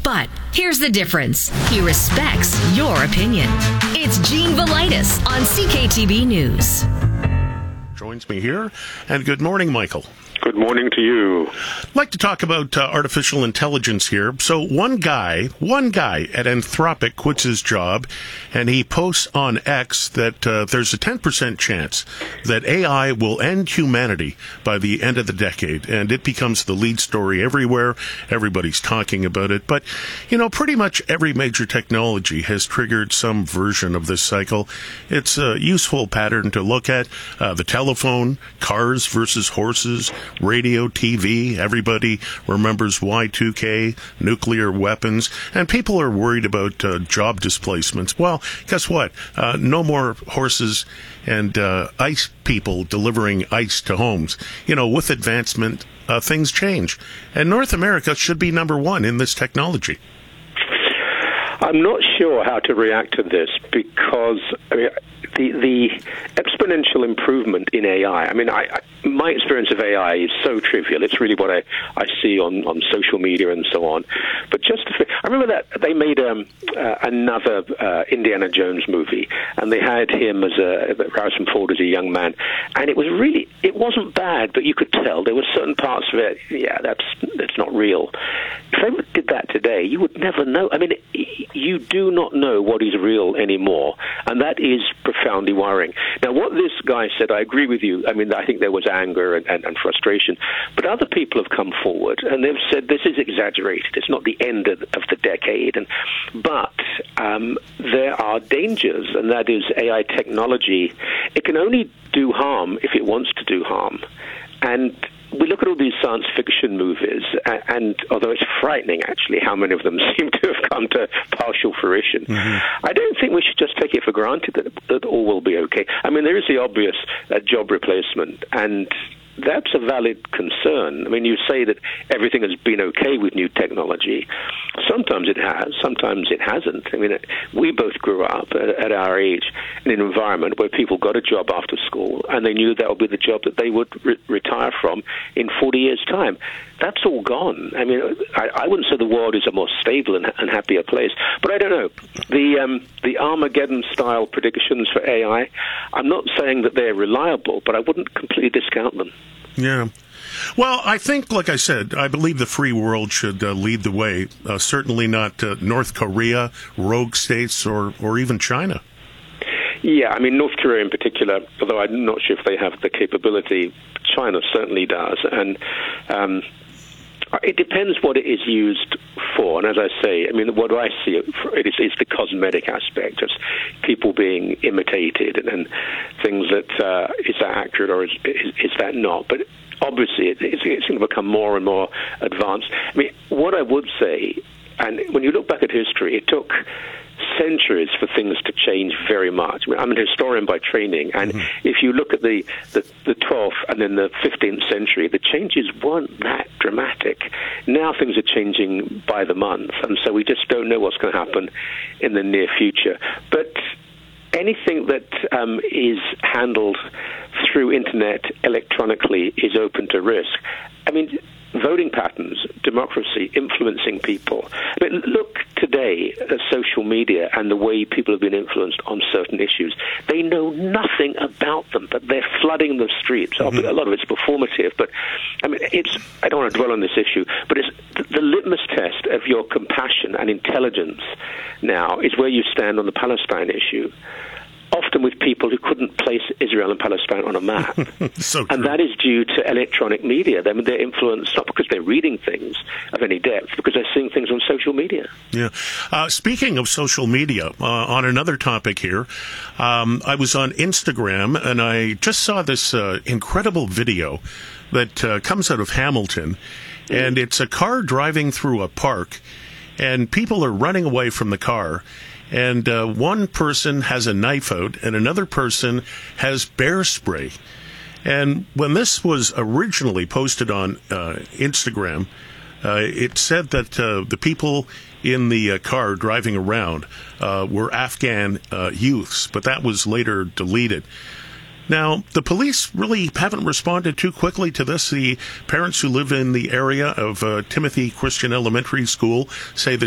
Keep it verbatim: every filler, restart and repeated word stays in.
But here's the difference. He respects your opinion. It's Gene Velitis on C K T B News. Joins me here, and good morning, Michael. Good morning to you. I'd like to talk about uh, artificial intelligence here. So one guy, one guy at Anthropic quits his job, and he posts on X that uh, there's a ten percent chance that A I will end humanity by the end of the decade, and it becomes the lead story everywhere. Everybody's talking about it. But, you know, pretty much every major technology has triggered some version of this cycle. It's a useful pattern to look at. Uh, the telephone, cars versus horses, radio, T V, everybody remembers Y two K, nuclear weapons, and people are worried about uh, job displacements. Well, guess what? Uh, no more horses and uh, ice people delivering ice to homes. You know, with advancement, uh, things change. And North America should be number one in this technology. I'm not sure how to react to this because I mean, the the exponential improvement in A I. I mean, I, I, my experience of A I is so trivial. It's really what I, I see on, on social media and so on. But just to, I remember that they made um, uh, another uh, Indiana Jones movie, and they had him as a Harrison Ford as a young man, and it was really it wasn't bad, but you could tell there were certain parts of it. Yeah, that's that's not real. If they did that today, you would never know. I mean, you do not know what is real anymore, and that is profoundly worrying. Now, what this guy said, I agree with you. I mean, I think there was anger and, and, and frustration, but other people have come forward and they've said this is exaggerated. It's not the end of, of the decade, and but um, there are dangers, and that is A I technology. It can only do harm if it wants to do harm, and we look at all these science fiction movies, and, and although it's frightening, actually, how many of them seem to have come to partial fruition, mm-hmm. I don't think we should just take it for granted that, that all will be okay. I mean, there is the obvious uh, job replacement, and that's a valid concern. I mean, you say that everything has been okay with new technology. Sometimes it has, sometimes it hasn't. I mean, we both grew up at, at our age in an environment where people got a job after school and they knew that would be the job that they would re- retire from in forty years' time. That's all gone. I mean, I, I wouldn't say the world is a more stable and, and happier place, but I don't know. The um, the Armageddon-style predictions for A I, I'm not saying that they're reliable, but I wouldn't completely discount them. Yeah. Well, I think, like I said, I believe the free world should uh, lead the way. Uh, certainly not uh, North Korea, rogue states, or, or even China. Yeah, I mean, North Korea in particular, although I'm not sure if they have the capability, China certainly does. And um, it depends what it is used for. And as I say, I mean, what do I see it for? It is, is the cosmetic aspect, just people being imitated and, and things that, uh, is that accurate or is, is, is that not? But obviously, it, it's, it's going to become more and more advanced. I mean, what I would say, and when you look back at history, it took centuries for things to change very much. I mean, I'm an historian by training, and mm-hmm. if you look at the, the, the twelfth and then the fifteenth century, the changes weren't that dramatic. Now things are changing by the month, and so we just don't know what's going to happen in the near future. But anything that um, is handled through internet electronically is open to risk. I mean, voting patterns, democracy, influencing people. I mean, look today at social media and the way people have been influenced on certain issues. They know nothing about them, but they're flooding the streets. Mm-hmm. A lot of it's performative, but I mean, it's. I don't want to dwell on this issue, but it's the litmus test of your compassion and intelligence now is where you stand on the Palestine issue. Often with people who couldn't place Israel and Palestine on a map. So and that is due to electronic media. I mean, they're influenced not because they're reading things of any depth, because they're seeing things on social media. Yeah. Uh, speaking of social media, uh, on another topic here, um, I was on Instagram, and I just saw this uh, incredible video that uh, comes out of Hamilton, mm. and it's a car driving through a park, and people are running away from the car. And uh, one person has a knife out, and another person has bear spray. And when this was originally posted on uh, Instagram, uh, it said that uh, the people in the uh, car driving around uh, were Afghan uh, youths, but that was later deleted. Now, the police really haven't responded too quickly to this. The parents who live in the area of uh, Timothy Christian Elementary School say that